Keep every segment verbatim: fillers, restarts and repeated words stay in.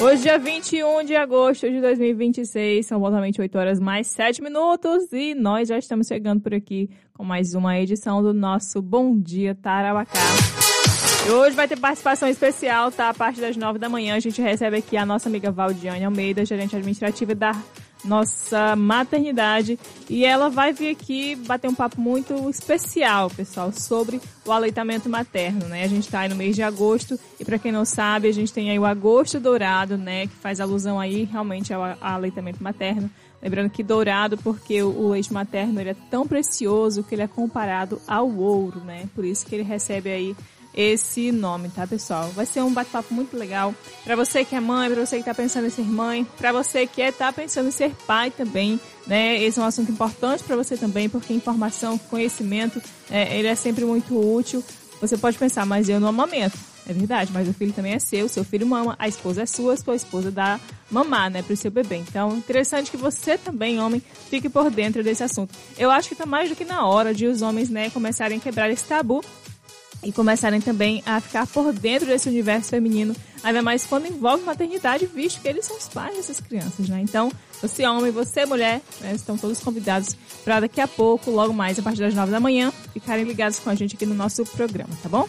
Hoje, dia vinte e um de agosto de dois mil e vinte e seis, são voltamente oito horas mais sete minutos e nós já estamos chegando por aqui com mais uma edição do nosso Bom Dia Tarauacá. E hoje vai ter participação especial, tá? A partir das nove da manhã a gente recebe aqui a nossa amiga Valdiane Almeida, gerente administrativa da nossa maternidade, e ela vai vir aqui bater um papo muito especial, pessoal, sobre o aleitamento materno, né? A gente tá aí no mês de agosto e para quem não sabe, a gente tem aí o Agosto Dourado, né? Que faz alusão aí realmente ao aleitamento materno. Lembrando que dourado porque o, o leite materno ele é tão precioso que ele é comparado ao ouro, né? Por isso que ele recebe aí esse nome, tá, pessoal? Vai ser um bate-papo muito legal para você que é mãe, para você que tá pensando em ser mãe, para você que é, tá pensando em ser pai também, né? Esse é um assunto importante para você também, porque informação, conhecimento, é, ele é sempre muito útil. Você pode pensar, mas eu não amamento. É verdade, mas o filho também é seu, seu filho mama, a esposa é sua, a sua esposa dá mamar, né, pro seu bebê. Então, interessante que você também, homem, fique por dentro desse assunto. Eu acho que tá mais do que na hora de os homens, né, começarem a quebrar esse tabu e começarem também a ficar por dentro desse universo feminino, ainda mais quando envolve maternidade, visto que eles são os pais dessas crianças, né? Então, você homem, você mulher, né, estão todos convidados para daqui a pouco, logo mais, a partir das nove da manhã, ficarem ligados com a gente aqui no nosso programa, tá bom?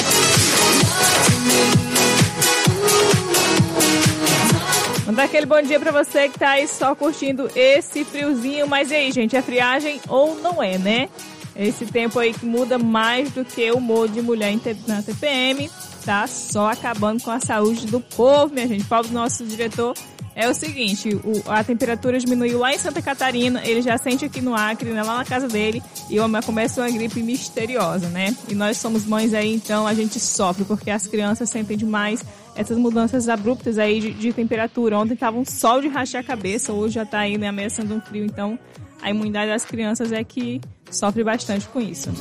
Mandar aquele bom dia pra você que tá aí só curtindo esse friozinho, mas e aí, gente, é friagem ou não é, né? Esse tempo aí que muda mais do que o humor de mulher na T P M, tá só acabando com a saúde do povo, minha gente. O povo do nosso diretor é o seguinte, o, a temperatura diminuiu lá em Santa Catarina, ele já sente aqui no Acre, né, lá na casa dele, e o homem começa uma gripe misteriosa, né? E nós somos mães aí, então a gente sofre, porque as crianças sentem demais essas mudanças abruptas aí de, de temperatura. Ontem tava um sol de rachar a cabeça, hoje já tá aí, né, ameaçando um frio, então a imunidade das crianças é que sofre bastante com isso.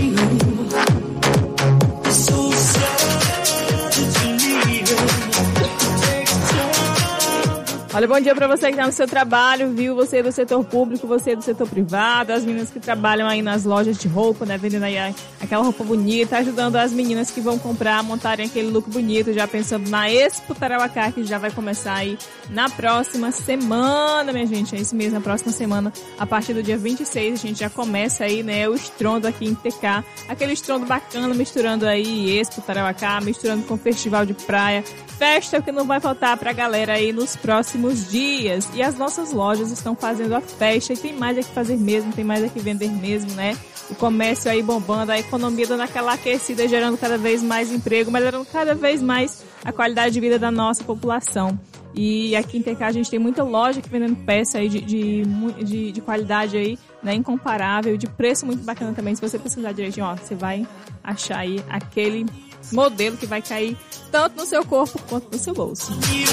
Olha, bom dia pra você que está no seu trabalho, viu? Você do setor público, você do setor privado, as meninas que trabalham aí nas lojas de roupa, né? Vendendo aí aquela roupa bonita, ajudando as meninas que vão comprar, montarem aquele look bonito, já pensando na Expo Tarauacá, que já vai começar aí na próxima semana, minha gente. É isso mesmo, na próxima semana, a partir do dia vinte e seis, a gente já começa aí, né? O estrondo aqui em T K, aquele estrondo bacana, misturando aí Expo Tarauacá, misturando com festival de praia, festa que não vai faltar pra galera aí nos próximos dias. E as nossas lojas estão fazendo a festa e tem mais é que fazer mesmo, tem mais é que vender mesmo, né? O comércio aí bombando, a economia dando aquela aquecida, gerando cada vez mais emprego, melhorando cada vez mais a qualidade de vida da nossa população. E aqui em T K a gente tem muita loja que vendendo peça aí de, de, de, de qualidade aí, né, incomparável, de preço muito bacana também. Se você pesquisar direitinho, ó, você vai achar aí aquele modelo que vai cair tanto no seu corpo quanto no seu bolso.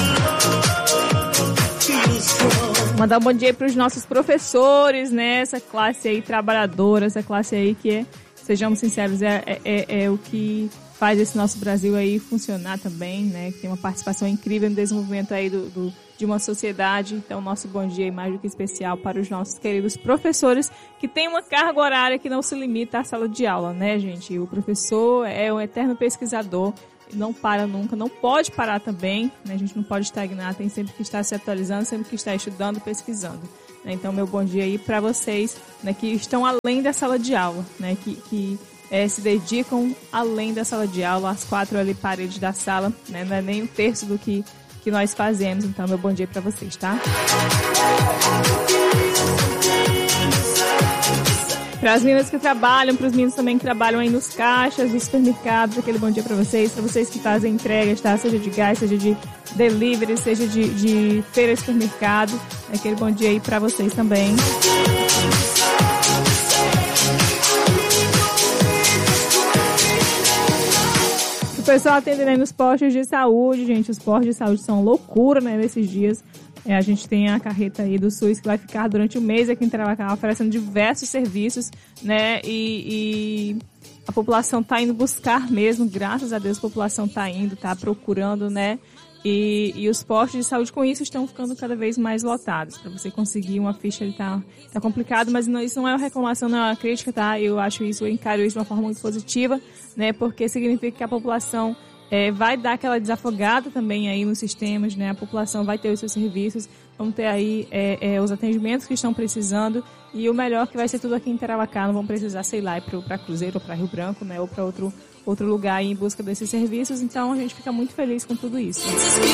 Mandar um bom dia para os nossos professores, né? Essa classe aí trabalhadora, essa classe aí que é, sejamos sinceros, é, é, é o que faz esse nosso Brasil aí funcionar também, né? Que tem uma participação incrível no desenvolvimento aí do, do, de uma sociedade. Então, nosso bom dia aí mais do que especial para os nossos queridos professores que tem uma carga horária que não se limita à sala de aula, né, gente? O professor é um eterno pesquisador, não para nunca, não pode parar também, né? A gente não pode estagnar, tem sempre que estar se atualizando, sempre que estar estudando, pesquisando. Né? Então, meu bom dia aí para vocês, né, que estão além da sala de aula, né, que, que é, se dedicam além da sala de aula, às quatro ali paredes da sala, né? Não é nem um terço do que, que nós fazemos. Então, meu bom dia para vocês, tá? Para as meninas que trabalham, para os meninos também que trabalham aí nos caixas, dos supermercados, aquele bom dia para vocês. Para vocês que fazem entregas, tá? Seja de gás, seja de delivery, seja de, de feira de supermercado. Aquele bom dia aí para vocês também. O pessoal atendendo aí nos postos de saúde, gente. Os postos de saúde são loucura, né, nesses dias. É, a gente tem a carreta aí do SUS que vai ficar durante o mês aqui em Tarauacá oferecendo diversos serviços, né, e, e a população tá indo buscar mesmo, graças a Deus a população tá indo, tá procurando, né, e, e os postos de saúde com isso estão ficando cada vez mais lotados. Para você conseguir uma ficha ele tá, tá complicado, mas não, isso não é uma reclamação, não é uma crítica, tá, eu acho isso, eu encaro isso de uma forma muito positiva, né, porque significa que a população É, vai dar aquela desafogada também aí nos sistemas, né? A população vai ter os seus serviços, vão ter aí é, é, os atendimentos que estão precisando, e o melhor que vai ser tudo aqui em Tarauacá, não vão precisar, sei lá, ir para Cruzeiro ou para Rio Branco, né? Ou para outro, outro lugar aí em busca desses serviços. Então a gente fica muito feliz com tudo isso.